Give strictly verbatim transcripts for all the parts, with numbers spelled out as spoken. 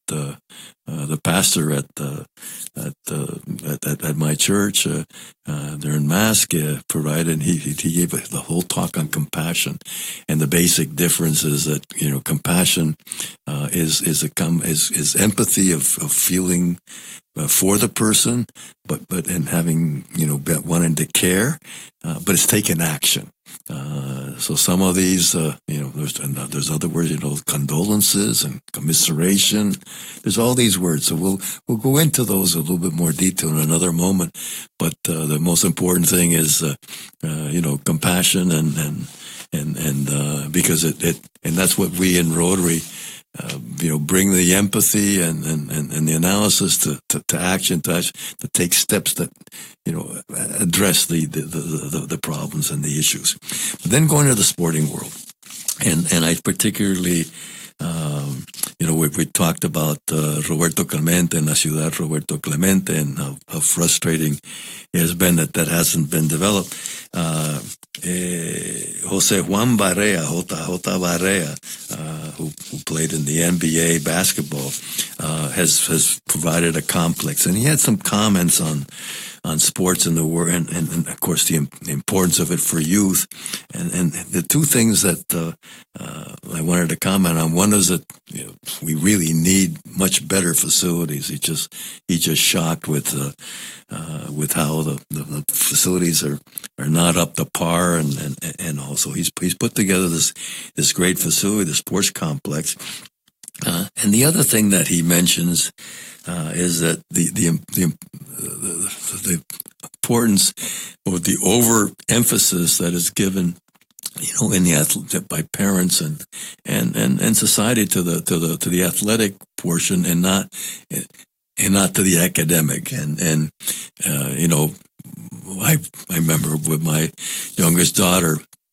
uh, uh, the pastor at uh, at, uh, at, at at my church uh, uh, during Mass uh, provided. He he gave the whole talk on compassion, and the basic difference is that you know compassion uh, is is a com- is is empathy of, of feeling uh, for the person, but but and having you know wanting to care, uh, but it's taking action. Uh, so some of these, uh, you know, there's there's other words, you know, condolences and commiseration. There's all these words. So we'll we'll go into those a little bit more detail in another moment. But uh, the most important thing is, uh, uh, you know, compassion and and and and uh, because it, it and that's what we in Rotary. Uh, you know, bring the empathy and, and, and, and the analysis to, to, to action, to, to take steps that, you know, address the, the, the, the problems and the issues. But then going to the sporting world. And, and I particularly, um, you know, we, we talked about uh, Roberto Clemente and La Ciudad Roberto Clemente and how, how frustrating it has been that that hasn't been developed. Uh, eh, Jose Juan Barea, J. J. Barea, uh, who, who played in the N B A basketball, uh, has has provided a complex, and he had some comments on on sports in the world, and, and, and of course the, the importance of it for youth. And, and the two things that uh, uh, I wanted to comment on, one is that you know, we really need much better facilities. He just he just shocked with uh, uh, with how the, the, the facilities are, are not up to par, and, and and also he's he's put together this this great facility, the sports complex. Uh, and the other thing that he mentions uh, is that the the the, the the importance or the overemphasis that is given, you know, in the ath- by parents and, and, and, and society to the to the to the athletic portion, and not and not to the academic. And and uh, you know, I I remember with my youngest daughter,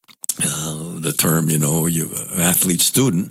uh, the term, you know, you athlete student.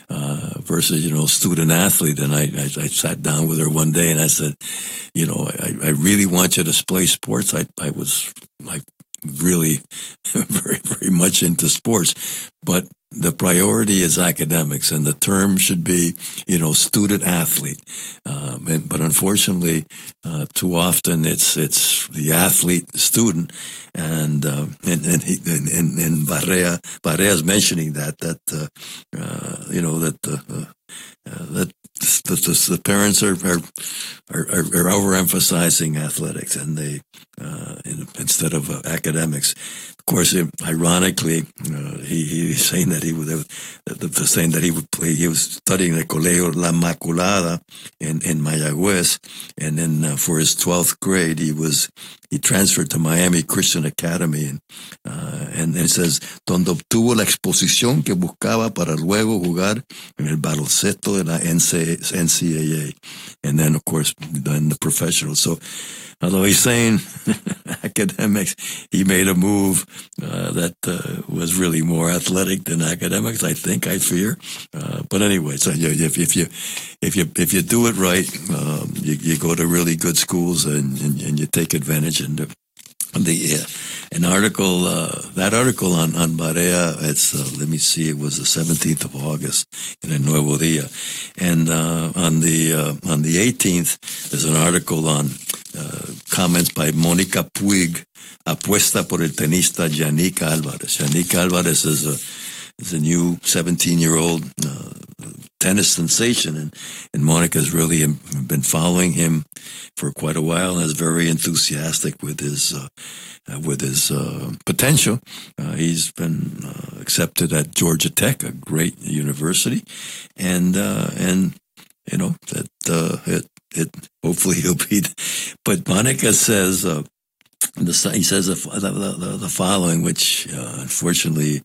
Uh, versus, you know, student athlete. And I, I, I sat down with her one day and I said, you know, I, I really want you to play sports. I, I was like really very, very much into sports, but the priority is academics, and the term should be, you know, student athlete. Um, and, but unfortunately, uh, too often it's it's the athlete student, and uh, and and, he, and and and Barea Barea's mentioning that that uh, uh, you know that uh, uh, that the, the, the parents are are, are are overemphasizing athletics, and they uh, instead of uh, academics. Of course, ironically, uh, he he's saying that he would the, the saying that he would play. He was studying at Colegio La Inmaculada in in Mayagüez, and then uh, for his twelfth grade, he was he transferred to Miami Christian Academy, and uh, and it says donde obtuvo la exposición que buscaba para luego jugar en el baloncesto de la N C A A, and then of course then the professional. So, although he's saying academics, he made a move uh, that uh, was really more athletic than academics. I think, I fear. Uh, but anyway, so you, if, if you if you if you do it right, um, you, you go to really good schools and, and, and you take advantage. And the, the uh, an article uh, that article on on Barea, it's uh, let me see, it was the seventeenth of August in El Nuevo Dia, and uh, on the uh, on the eighteenth there's an article on uh, comments by Mónica Puig, apuesta por el tenista Yannick Álvarez. Yannick Álvarez is a is a new seventeen-year-old uh, tennis sensation, and and Monica's really been following him for quite a while, and is very enthusiastic with his uh, uh, with his uh, potential. Uh, he's been uh, accepted at Georgia Tech, a great university, and uh, and you know that uh, it it hopefully he'll be. But Monica says. Uh, The, he says the, the, the following, which uh, unfortunately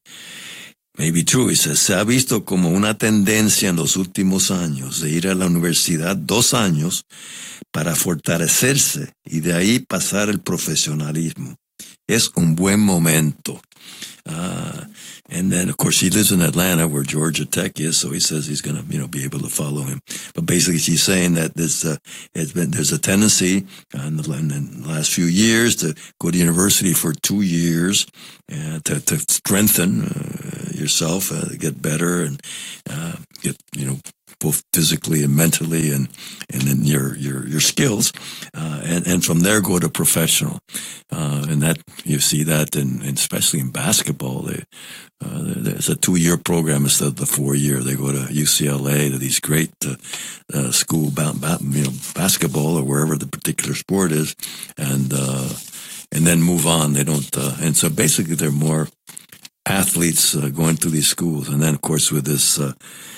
may be true. He says, se ha visto como una tendencia en los últimos años de ir a la universidad dos años para fortalecerse y de ahí pasar el profesionalismo. Es un buen momento. Uh, and then, of course, he lives in Atlanta, where Georgia Tech is, so he says he's going to, you know, be able to follow him. But basically, she's saying that this, uh, it's been, there's a tendency uh, in, the, in the last few years to go to university for two years uh, to, to strengthen uh, yourself, uh, get better, and uh, get, you know, both physically and mentally, and and then your your your skills, uh, and and from there go to professional, uh, and that you see that, in, in especially in basketball, they, uh, there's a two year program instead of the four year. They go to U C L A, to these great uh, uh, school, ba- ba- you know, basketball or wherever the particular sport is, and uh, and then move on. They don't, uh, and so basically they're more athletes uh, going through these schools, and then of course with this uh,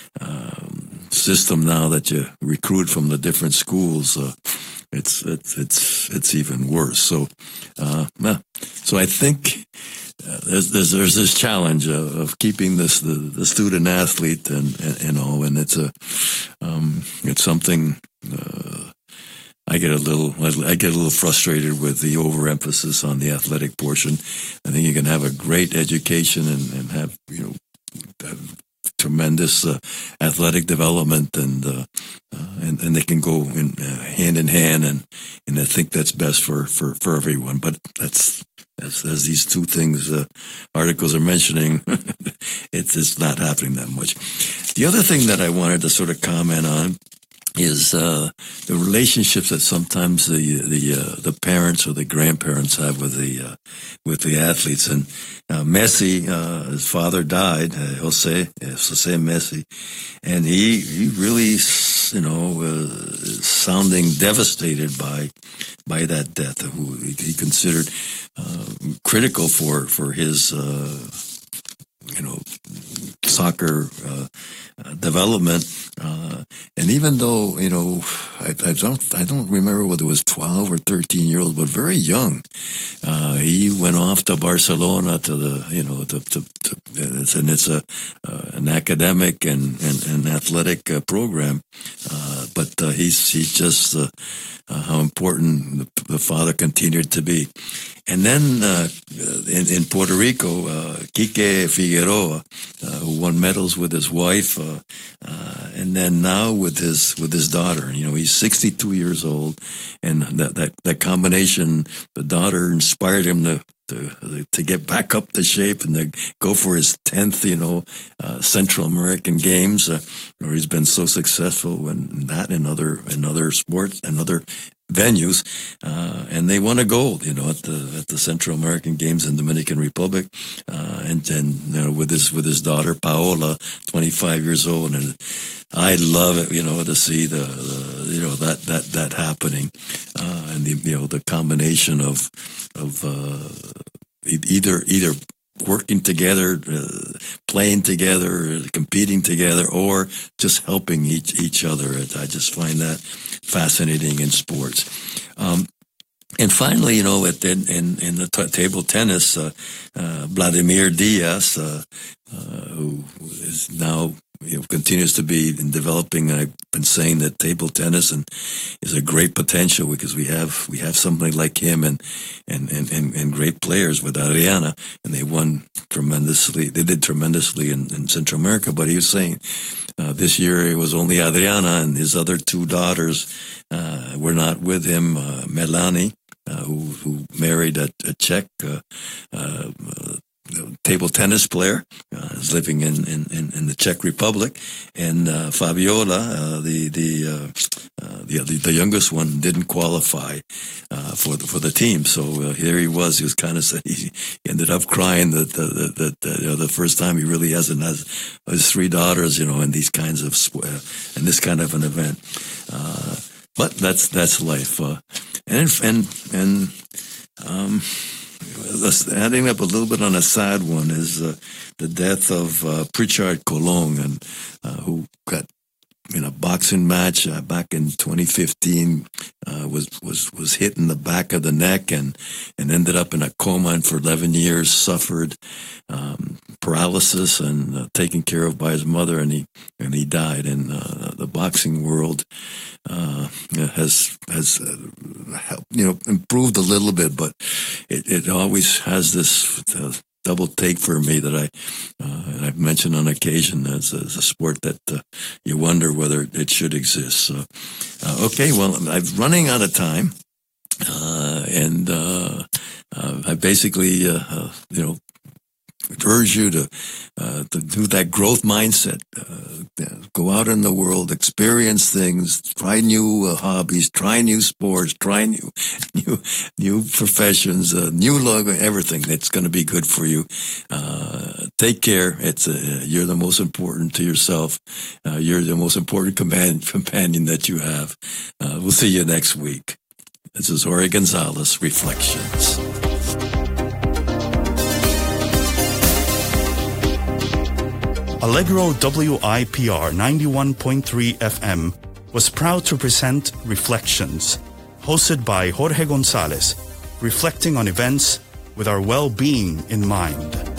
um, system now that you recruit from the different schools, uh, it's it's it's it's even worse. So, uh, so I think uh, there's, there's there's this challenge of, of keeping this the, the student athlete, and, and and all, and it's a um, it's something. Uh, I get a little, I get a little frustrated with the overemphasis on the athletic portion. I think you can have a great education and, and have, you know, have tremendous uh, athletic development, and uh, uh, and and they can go in uh, hand in hand, and and I think that's best for for, for everyone. But that's as as these two things uh, articles are mentioning, it's it's not happening that much. The other thing that I wanted to sort of comment on is uh, the relationships that sometimes the the uh, the parents or the grandparents have with the uh, with the athletes. And uh, Messi, uh, his father died, uh, Jose Jose Messi, and he he really, you know, uh, is sounding devastated by by that death. Who he considered uh, critical for for his uh, you know soccer uh, uh, development. Uh, and even though, you know, I, I don't, I don't remember whether it was twelve or thirteen year old, but very young, uh, he went off to Barcelona to the, you know, to, to, to it's, and it's a, uh, an academic and, and, and athletic uh, program. Uh, but, uh, he's, he's just, uh, uh, how important the, the father continued to be. And then uh, in, in Puerto Rico, uh, Quique Figueroa, uh, who won medals with his wife, uh, uh, and then now with his with his daughter. You know, he's sixty-two years old, and that that, that combination, the daughter inspired him to. To, to get back up to shape and to go for his tenth, you know, uh, Central American Games, uh, where he's been so successful in that and other in other sports and other venues, uh, and they won a gold, you know, at the at the Central American Games in Dominican Republic, uh, and and you know, with his with his daughter Paola, twenty-five years old, and I love it, you know, to see the, the you know that that that happening, uh, and the you know the combination of of uh, either either working together, uh, playing together, competing together, or just helping each each other. I just find that fascinating in sports. Um, and finally, you know, at in in, in the t- table tennis, uh, uh, Vladimir Diaz, uh, uh, who is now, you know, continues to be in developing. I've been saying that table tennis and is a great potential, because we have we have somebody like him, and and, and, and, and great players with Adriana, and they won tremendously. They did tremendously in, in Central America. But he was saying uh, this year it was only Adriana, and his other two daughters uh, were not with him. Uh, Melanie, uh, who, who married a, a Czech Uh, uh, table tennis player, uh, is living in, in, in the Czech Republic, and uh, Fabiola, uh, the the, uh, uh, the the the youngest one, didn't qualify uh, for the for the team. So uh, here he was. He was kind of he ended up crying that that that, that you know, the first time he really hasn't has his three daughters, you know, in these kinds of uh, in this kind of an event. Uh, but that's that's life, uh, and and and. Um, Adding up a little bit on a sad one is uh, the death of uh, Pritchard Colon, and uh, who got in a boxing match uh, back in twenty fifteen, uh, was was was hit in the back of the neck, and and ended up in a coma, and for eleven years suffered um, paralysis, and uh, taken care of by his mother, and he and he died. And uh, the boxing world uh, has has uh, helped, you know, improved a little bit, but it, it always has this uh, double take for me that I uh, and I've mentioned on occasion as, as a sport that uh, you wonder whether it should exist. So, uh, okay, well, I'm running out of time, uh, and uh, uh, I basically uh, uh, you know urge you to uh, to do that growth mindset. Uh, go out in the world, experience things, try new uh, hobbies, try new sports, try new new new professions, uh, new logo, everything that's going to be good for you. Uh, take care. It's uh, you're the most important to yourself. Uh, you're the most important companion, companion that you have. Uh, we'll see you next week. This is Jorge Gonzalez, Reflections. Allegro W I P R ninety-one point three F M was proud to present Reflections, hosted by Jorge Gonzalez, reflecting on events with our well-being in mind.